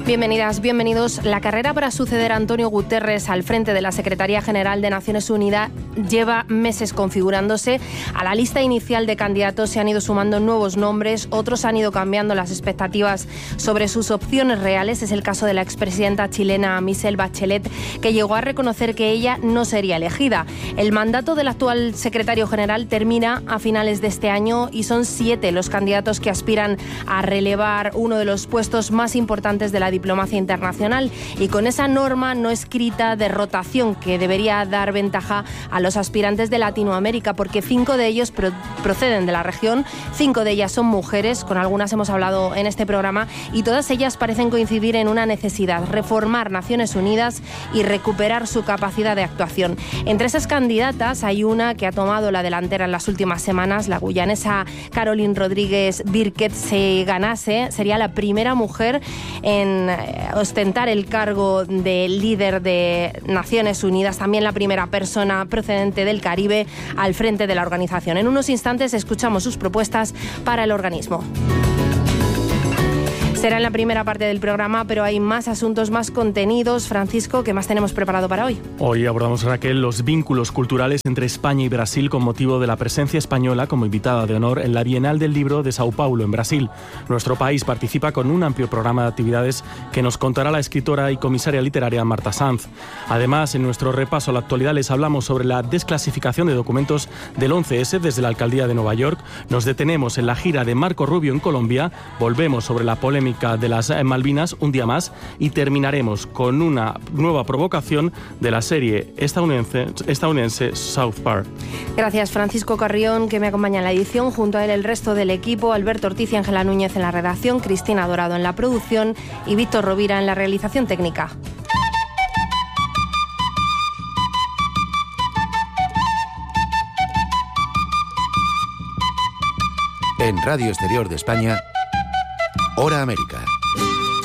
Bienvenidas, bienvenidos. La carrera para suceder a Antonio Guterres al frente de la Secretaría General de Naciones Unidas lleva meses configurándose. A la lista inicial de candidatos se han ido sumando nuevos nombres, otros han ido cambiando las expectativas sobre sus opciones reales. Es el caso de la expresidenta chilena Michelle Bachelet, que llegó a reconocer que ella no sería elegida. El mandato del actual secretario general termina a finales de este año y son 7 los candidatos que aspiran a relevar uno de los puestos más importantes de la diplomacia internacional, y con esa norma no escrita de rotación que debería dar ventaja a los aspirantes de Latinoamérica, porque 5 de ellos proceden de la región, 5 de ellas son mujeres, con algunas hemos hablado en este programa, y todas ellas parecen coincidir en una necesidad: reformar Naciones Unidas y recuperar su capacidad de actuación. Entre esas candidatas hay una que ha tomado la delantera en las últimas semanas. La guyanesa Caroline Rodríguez Birket, se ganase, sería la primera mujer en ostentar el cargo de líder de Naciones Unidas, también la primera persona procedente del Caribe al frente de la organización. En unos instantes escuchamos sus propuestas para el organismo. Será en la primera parte del programa, pero hay más asuntos, más contenidos. Francisco, ¿qué más tenemos preparado para hoy? Hoy abordamos, Raquel, los vínculos culturales entre España y Brasil con motivo de la presencia española como invitada de honor en la Bienal del Libro de Sao Paulo, en Brasil. Nuestro país participa con un amplio programa de actividades que nos contará la escritora y comisaria literaria Marta Sanz. Además, en nuestro repaso a la actualidad les hablamos sobre la desclasificación de documentos del 11S desde la Alcaldía de Nueva York. Nos detenemos en la gira de Marco Rubio en Colombia. Volvemos sobre la polémica de las Malvinas un día más y terminaremos con una nueva provocación de la serie estadounidense South Park. Gracias, Francisco Carrión, que me acompaña en la edición. Junto a él el resto del equipo: Alberto Ortiz y Ángela Núñez en la redacción, Cristina Dorado en la producción y Víctor Rovira en la realización técnica. En Radio Exterior de España, Hora América.